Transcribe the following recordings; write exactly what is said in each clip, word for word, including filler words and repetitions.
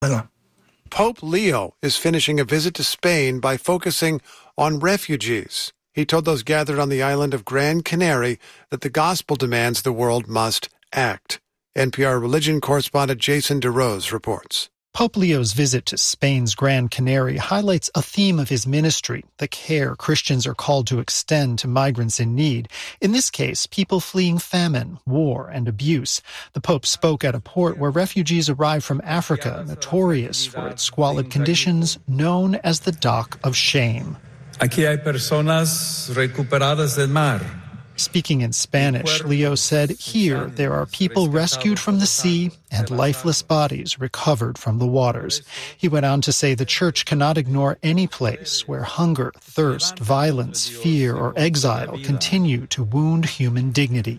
Pope Leo is finishing a visit to Spain by focusing on refugees. He told those gathered on the island of Gran Canaria that the gospel demands the world must act. N P R religion correspondent Jason DeRose reports. Pope Leo's visit to Spain's Gran Canaria highlights a theme of his ministry, the care Christians are called to extend to migrants in need. In this case, people fleeing famine, war, and abuse. The Pope spoke at a port where refugees arrive from Africa, notorious for its squalid conditions, known as the Dock of Shame. Aquí hay personas recuperadas del mar. Speaking in Spanish, Leo said, here there are people rescued from the sea and lifeless bodies recovered from the waters. He went on to say the church cannot ignore any place where hunger, thirst, violence, fear, or exile continue to wound human dignity.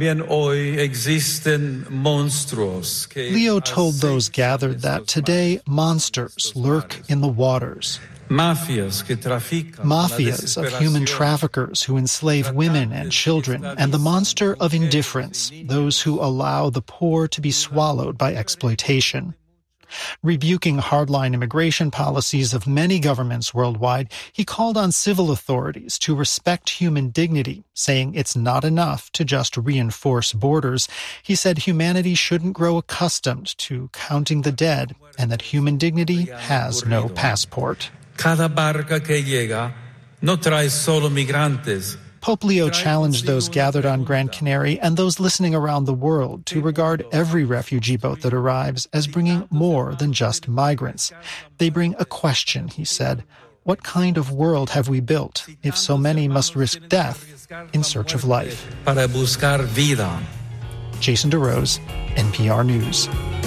Leo told those gathered that today monsters lurk in the waters. Mafias of human traffickers who enslave women and children, and the monster of indifference, those who allow the poor to be swallowed by exploitation. Rebuking hardline immigration policies of many governments worldwide, he called on civil authorities to respect human dignity, saying it's not enough to just reinforce borders. He said humanity shouldn't grow accustomed to counting the dead, and that human dignity has no passport. Cada barca que llega no trae solo migrantes. Pope Leo challenged those gathered on Gran Canaria and those listening around the world to regard every refugee boat that arrives as bringing more than just migrants. They bring a question, he said. What kind of world have we built if so many must risk death in search of life? Para buscar vida. Jason DeRose, N P R News.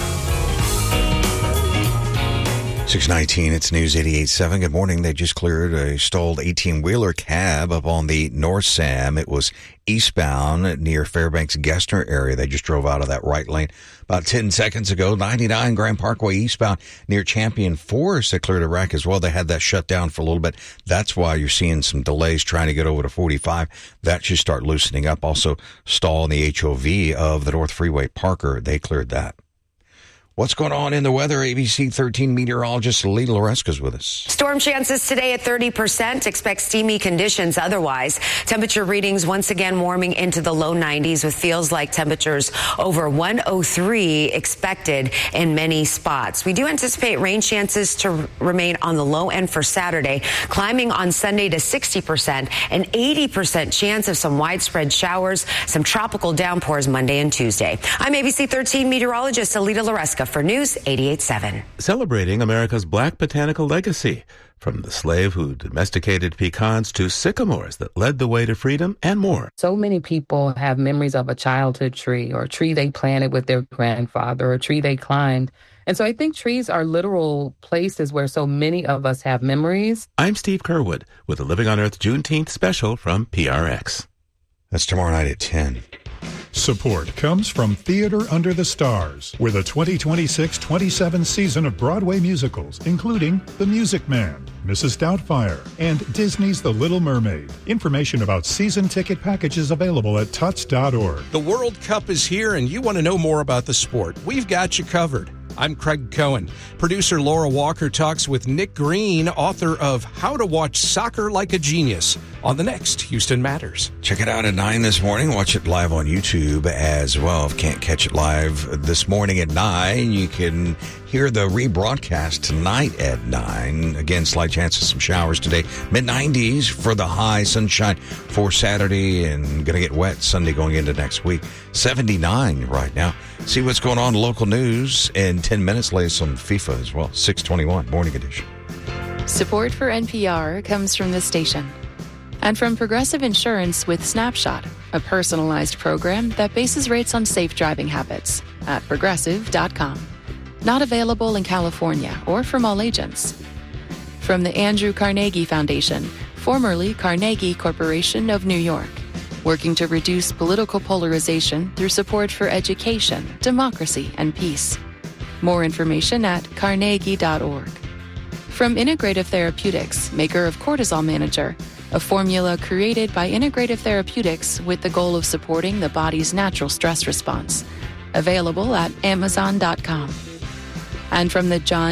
six nineteen, it's News eighty-eight point seven. Good morning. They just cleared a stalled eighteen-wheeler cab up on the North Sam. It was eastbound near Fairbanks Gessner area. They just drove out of that right lane about ten seconds ago. ninety-nine Grand Parkway eastbound near Champion Forest. They cleared a wreck as well. They had that shut down for a little bit. That's why you're seeing some delays trying to get over to forty-five. That should start loosening up. Also, stall in the H O V of the North Freeway Parker. They cleared that. What's going on in the weather? A B C thirteen meteorologist Alita Loreska's with us. Storm chances today at thirty percent. Expect steamy conditions otherwise. Temperature readings once again warming into the low nineties with feels like temperatures over one oh three expected in many spots. We do anticipate rain chances to remain on the low end for Saturday, climbing on Sunday to sixty percent, an eighty percent chance of some widespread showers, some tropical downpours Monday and Tuesday. I'm A B C thirteen meteorologist Alita Loreska for News eighty-eight point seven. Celebrating America's black botanical legacy, from the slave who domesticated pecans to sycamores that led the way to freedom and more. So many people have memories of a childhood tree or a tree they planted with their grandfather or a tree they climbed. And so I think trees are literal places where so many of us have memories. I'm Steve Kerwood with the Living on Earth Juneteenth special from P R X. That's tomorrow night at ten. Support comes from Theater Under the Stars, with a twenty twenty-six twenty-seven season of Broadway musicals, including The Music Man, Missus Doubtfire, and Disney's The Little Mermaid. Information about season ticket packages available at tuts dot org. The World Cup is here, and you want to know more about the sport. We've got you covered. I'm Craig Cohen. Producer Laura Walker talks with Nick Green, author of How to Watch Soccer Like a Genius, on the next Houston Matters. Check it out at nine this morning. Watch it live on YouTube as well. If you can't catch it live this morning at nine, you can hear the rebroadcast tonight at nine. Again, slight chance of some showers today. mid nineties for the high. Sunshine for Saturday and going to get wet Sunday going into next week. seventy-nine right now. See what's going on in local news in ten minutes. Lay some FIFA as well. six twenty-one Morning Edition. Support for N P R comes from this station and from Progressive Insurance with Snapshot, a personalized program that bases rates on safe driving habits at progressive dot com. Not available in California or from all agents. From the Andrew Carnegie Foundation, formerly Carnegie Corporation of New York, working to reduce political polarization through support for education, democracy, and peace. More information at carnegie dot org. From Integrative Therapeutics, maker of Cortisol Manager, a formula created by Integrative Therapeutics with the goal of supporting the body's natural stress response. Available at amazon dot com. And from the John